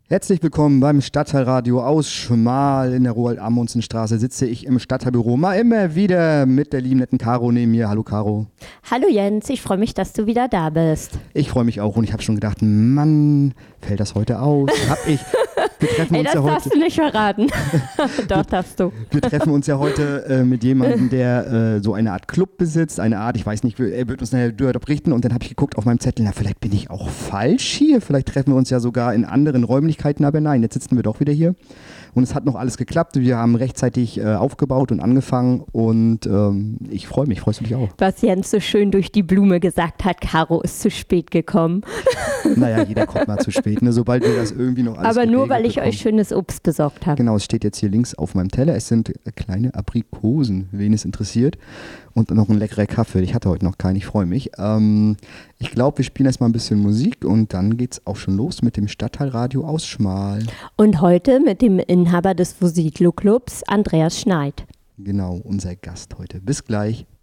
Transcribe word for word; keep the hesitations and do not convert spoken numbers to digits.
Herzlich willkommen beim Stadtteilradio aus Schmal in der Roald-Amundsen-Straße. Sitze ich im Stadtteilbüro mal immer wieder mit der lieben netten Caro neben mir. Hallo Caro. Hallo Jens, ich freue mich, dass du wieder da bist. Ich freue mich auch und ich habe schon gedacht, Mann, fällt das heute aus? Hab ich. Wir treffen Ey, uns das ja heute. darfst du nicht verraten. Doch, darfst du. Wir treffen uns ja heute äh, mit jemandem, der äh, so eine Art Club besitzt, eine Art, ich weiß nicht, er wird uns nachher darüber berichten und dann habe ich geguckt auf meinem Zettel, na vielleicht bin ich auch falsch hier, vielleicht treffen wir uns ja sogar in anderen Räumlichkeiten, aber nein, jetzt sitzen wir doch wieder hier und es hat noch alles geklappt, wir haben rechtzeitig äh, aufgebaut und angefangen und ähm, ich freue mich, freust du dich auch? Was Jens so schön durch die Blume gesagt hat, Caro ist zu spät gekommen. Naja, jeder kommt mal zu spät, ne? Sobald wir das irgendwie noch alles Aber nur, geregelt weil ich bekommen. euch schönes Obst besorgt habe. Genau, es steht jetzt hier links auf meinem Teller. Es sind kleine Aprikosen, wen es interessiert. Und noch ein leckerer Kaffee. Ich hatte heute noch keinen, ich freue mich. Ähm, ich glaube, wir spielen erstmal ein bisschen Musik und dann geht's auch schon los mit dem Stadtteilradio aus Schmal. Und heute mit dem Inhaber des Vositlo Clubs, Andreas Schneid. Genau, unser Gast heute. Bis gleich.